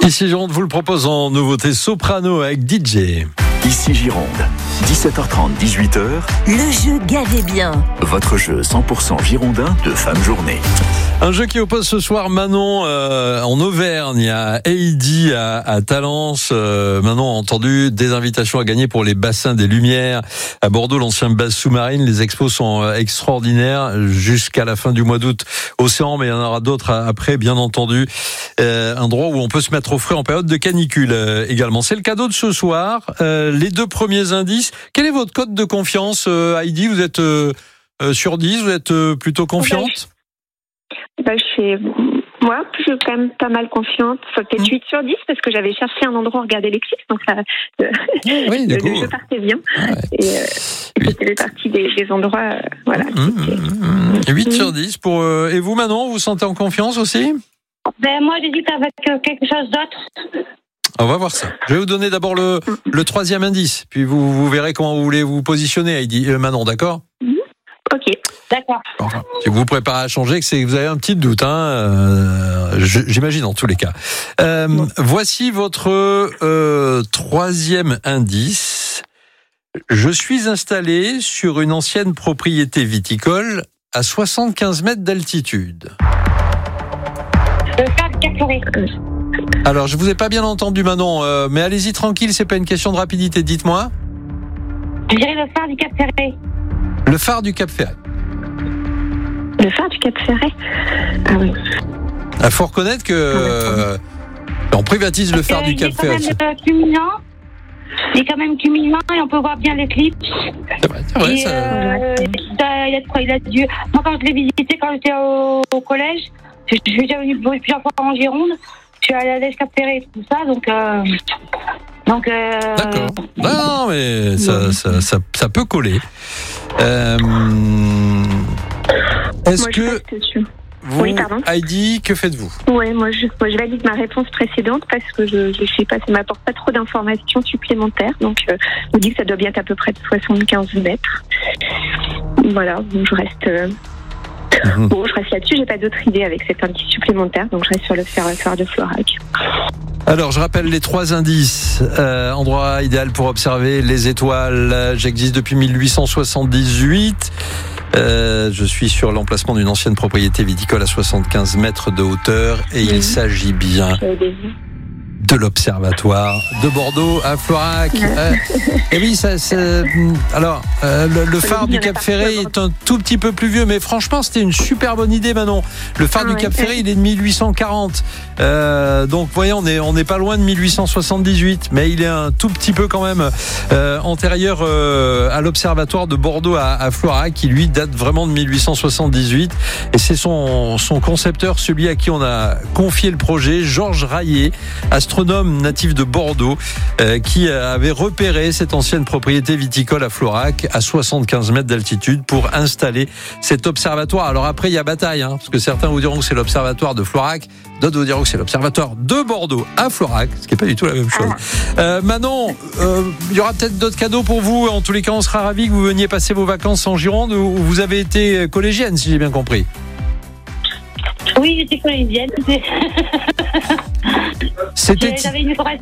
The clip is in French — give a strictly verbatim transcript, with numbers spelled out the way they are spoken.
Ici Gironde vous le propose en nouveauté soprano avec D J. Ici Gironde, dix-sept heures trente, dix-huit heures. Le jeu Gavez bien. Votre jeu cent pour cent girondin de fin de journée. Un jeu qui oppose ce soir Manon euh, en Auvergne à Heidi à, à Talence. Euh, Manon a entendu des invitations à gagner pour les bassins des Lumières à Bordeaux, l'ancien base sous-marine. Les expos sont extraordinaires jusqu'à la fin du mois d'août. Océan, mais il y en aura d'autres après, bien entendu. Euh, un endroit où on peut se mettre au frais en période de canicule euh, également. C'est le cadeau de ce soir. Euh, les deux premiers indices. Quel est votre code de confiance, euh, Heidi? Vous êtes euh, euh, sur dix? Vous êtes euh, plutôt confiante? Bah, je suis, moi, je suis quand même pas mal confiante. Faut peut-être huit sur dix parce que j'avais cherché un endroit où regarder les clips, donc ça, euh, oui, le, coup, le jeu partait bien. Ouais. Et euh, c'était partie des, des endroits, euh, voilà. Mmh, mmh, mmh. huit sur dix pour. Euh, et vous, Manon, vous vous sentez en confiance aussi? Ben moi, j'hésite avec euh, quelque chose d'autre. On va voir ça. Je vais vous donner d'abord le, le troisième indice, puis vous, vous verrez comment vous voulez vous positionner, Heidi, euh, Manon, d'accord? Ok. D'accord. Enfin, si vous vous préparez à changer, c'est que vous avez un petit doute, hein, euh, j'imagine en tous les cas. Euh, bon. Voici votre euh, troisième indice. Je suis installé sur une ancienne propriété viticole à soixante-quinze mètres d'altitude. Le phare du Cap Ferret. Alors, je vous ai pas bien entendu, Manon, euh, mais allez-y tranquille, c'est pas une question de rapidité, dites-moi. Je dirais le phare du Cap Ferret. Le phare du Cap Ferret. Le phare du Cap Ferret. Ah oui. Il faut reconnaître que euh, on privatise le phare du Cap Ferret. Il est quand même culminant. Il est quand même culminant et on peut voir bien l'éclipse. C'est vrai, c'est vrai. Et, Ça... euh, il a de quoi, il a dû. Moi, quand je l'ai visité, quand j'étais au, au collège, je suis déjà venue plusieurs fois en Gironde. Je suis allée à l'Est Cap Ferret et tout ça, donc. Euh, donc. Euh, D'accord. Non, mais ça, ça, ça, ça peut coller. Euh, est-ce moi, que vous, oui, pardon. Heidi, que faites-vous? Ouais, moi je, moi je valide ma réponse précédente parce que je, je sais pas, ça m'apporte pas trop d'informations supplémentaires, donc euh, je me dis que ça doit bien être à peu près de soixante-quinze mètres. Voilà, donc je reste. Euh, mmh. Bon, je reste là-dessus. J'ai pas d'autre idée avec cet indice supplémentaire, donc je reste sur le phare de Florac. Alors, je rappelle les trois indices. Euh, endroit idéal pour observer les étoiles. J'existe depuis mille huit cent soixante-dix-huit. Euh, je suis sur l'emplacement d'une ancienne propriété viticole à soixante-quinze mètres de hauteur et mmh. il s'agit bien de l'observatoire de Bordeaux à Florac. Euh, et oui, ça, c'est, alors euh, le, le phare du Cap Ferret est un tout petit peu plus vieux, mais franchement, c'était une super bonne idée, Manon. Le phare ah, du Cap ouais. Ferret, il est de mille huit cent quarante. Euh, donc, voyez, on est on n'est pas loin de mille huit cent soixante-dix-huit, mais il est un tout petit peu quand même euh, antérieur euh, à l'observatoire de Bordeaux à, à Florac, qui lui date vraiment de mille huit cent soixante-dix-huit. Et c'est son son concepteur, celui à qui on a confié le projet, Georges Raillet, astronome natif de Bordeaux, euh, qui avait repéré cette ancienne propriété viticole à Florac à soixante-quinze mètres d'altitude pour installer cet observatoire. Alors après, il y a bataille, hein, parce que certains vous diront que c'est l'observatoire de Florac, d'autres vous diront que c'est l'observatoire de Bordeaux à Florac, ce qui n'est pas du tout la même chose. Euh, Manon, euh, il y aura peut-être d'autres cadeaux pour vous. En tous les cas, on sera ravis que vous veniez passer vos vacances en Gironde, où vous avez été collégienne, si j'ai bien compris. Oui, j'étais collégienne. C'était... J'avais une